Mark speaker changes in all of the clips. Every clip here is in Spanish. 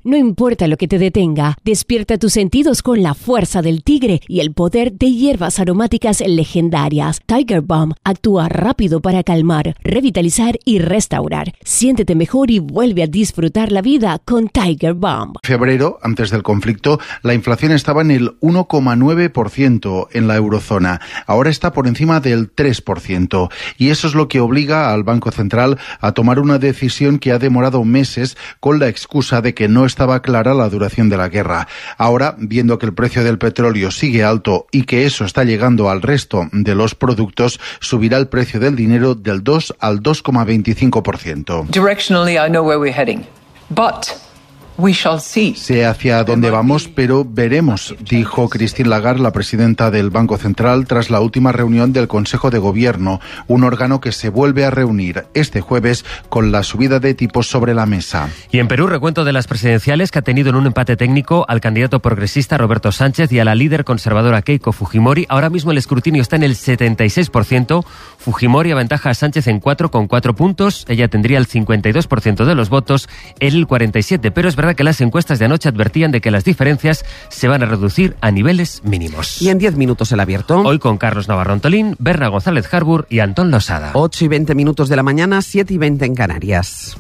Speaker 1: No importa lo que te detenga, despierta tus sentidos con la fuerza del tigre y el poder de hierbas aromáticas legendarias. Tiger Balm actúa rápido para calmar, revitalizar y restaurar. Siéntete mejor y vuelve a disfrutar la vida con Tiger Balm.
Speaker 2: En febrero, antes del conflicto, la inflación estaba en el 1,9% en la eurozona. Ahora está por encima del 3%. Y eso es lo que obliga al Banco Central a tomar una decisión que ha demorado meses con la excusa de que no estaba clara la duración de la guerra. Ahora, viendo que el precio del petróleo sigue alto y que eso está llegando al resto de los productos, subirá el precio del dinero del 2 al 2,25%.
Speaker 3: Directionally, I know where we're heading, but we shall see.
Speaker 2: Sé hacia dónde vamos, pero veremos, dijo Christine Lagarde, la presidenta del Banco Central, tras la última reunión del Consejo de Gobierno, un órgano que se vuelve a reunir este jueves con la subida de tipos sobre la mesa.
Speaker 4: Y en Perú, recuento de las presidenciales que ha tenido en un empate técnico al candidato progresista Roberto Sánchez y a la líder conservadora Keiko Fujimori. Ahora mismo el escrutinio está en el 76%. Fujimori aventaja a Sánchez en 4,4 puntos. Ella tendría el 52% de los votos, él el 47%, pero es verdad que las encuestas de anoche advertían de que las diferencias se van a reducir a niveles mínimos.
Speaker 5: Y en 10 minutos el abierto.
Speaker 4: Hoy con Carlos Navarro Tolín, Berna González Harbour y Antón Losada.
Speaker 5: 8 y 20 minutos de la mañana, 7 y 20 en Canarias.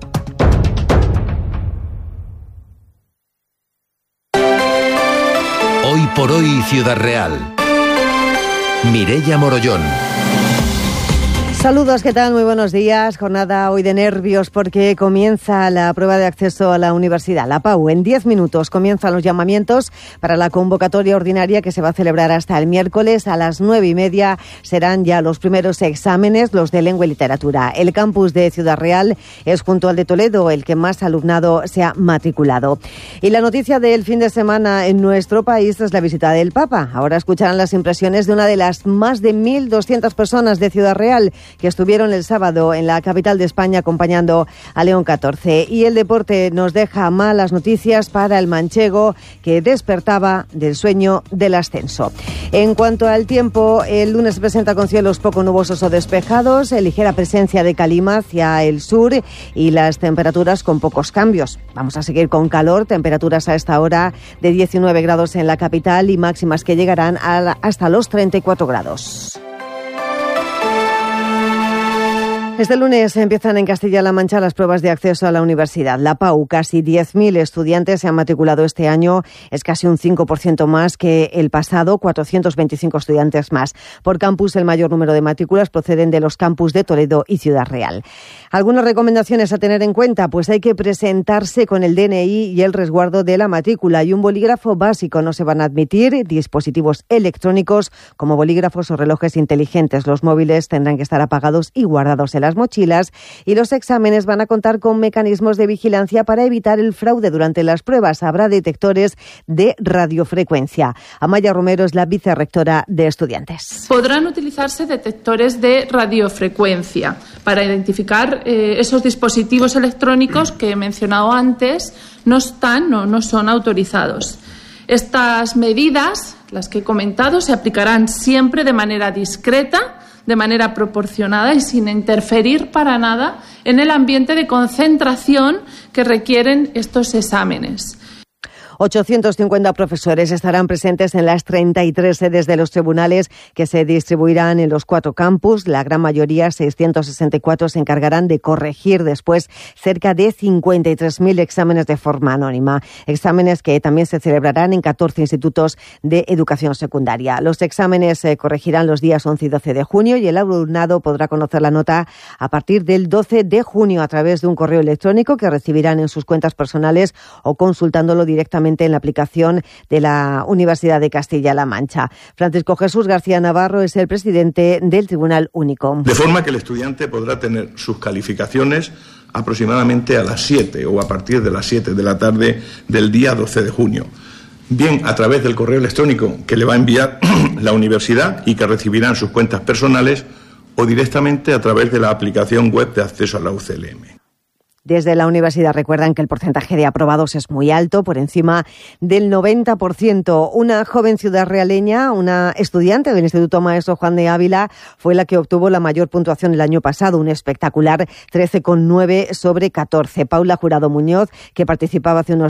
Speaker 6: Hoy por hoy, Ciudad Real. Mireia Morollón.
Speaker 7: Saludos, ¿qué tal? Muy buenos días. Jornada hoy de nervios porque comienza la prueba de acceso a la universidad, la PAU. En 10 minutos comienzan los llamamientos para la convocatoria ordinaria que se va a celebrar hasta el miércoles. A las 9:30 serán ya los primeros exámenes, los de lengua y literatura. El campus de Ciudad Real es, junto al de Toledo, el que más alumnado se ha matriculado. Y la noticia del fin de semana en nuestro país es la visita del Papa. Ahora escucharán las impresiones de una de las más de 1.200 personas de Ciudad Real que estuvieron el sábado en la capital de España acompañando a León XIV. Y el deporte nos deja malas noticias para el manchego, que despertaba del sueño del ascenso. En cuanto al tiempo, el lunes se presenta con cielos poco nubosos o despejados, ligera presencia de calima hacia el sur y las temperaturas con pocos cambios. Vamos a seguir con calor, temperaturas a esta hora de 19 grados en la capital y máximas que llegarán hasta los 34 grados. Este lunes empiezan en Castilla-La Mancha las pruebas de acceso a la universidad. La PAU, casi 10.000 estudiantes se han matriculado este año. Es casi un 5% más que el pasado, 425 estudiantes más. Por campus, el mayor número de matrículas proceden de los campus de Toledo y Ciudad Real. Algunas recomendaciones a tener en cuenta, pues hay que presentarse con el DNI y el resguardo de la matrícula y un bolígrafo básico. No se van a admitir dispositivos electrónicos como bolígrafos o relojes inteligentes. Los móviles tendrán que estar apagados y guardados en las mochilas, y los exámenes van a contar con mecanismos de vigilancia para evitar el fraude. Durante las pruebas habrá detectores de radiofrecuencia. Amaya Romero es la vicerrectora de Estudiantes.
Speaker 8: Podrán utilizarse detectores de radiofrecuencia para identificar esos dispositivos electrónicos que he mencionado antes no son autorizados. Estas medidas, las que he comentado, se aplicarán siempre de manera discreta, de manera proporcionada y sin interferir para nada en el ambiente de concentración que requieren estos exámenes.
Speaker 7: 850 profesores estarán presentes en las 33 sedes de los tribunales que se distribuirán en los 4 campus. La gran mayoría, 664, se encargarán de corregir después cerca de 53.000 exámenes de forma anónima. Exámenes que también se celebrarán en 14 institutos de educación secundaria. Los exámenes se corregirán los días 11 y 12 de junio y el alumnado podrá conocer la nota a partir del 12 de junio a través de un correo electrónico que recibirán en sus cuentas personales o consultándolo directamente en la aplicación de la Universidad de Castilla-La Mancha. Francisco Jesús García Navarro es el presidente del Tribunal Único.
Speaker 9: De forma que el estudiante podrá tener sus calificaciones aproximadamente a las 7 o a partir de las 7 de la tarde del día 12 de junio. Bien a través del correo electrónico que le va a enviar la universidad y que recibirán sus cuentas personales, o directamente a través de la aplicación web de acceso a la UCLM.
Speaker 7: Desde la universidad recuerdan que el porcentaje de aprobados es muy alto, por encima del 90%. Una joven ciudadrealeña, una estudiante del Instituto Maestro Juan de Ávila, fue la que obtuvo la mayor puntuación el año pasado, un espectacular 13,9 sobre 14. Paula Jurado Muñoz, que participaba hace unos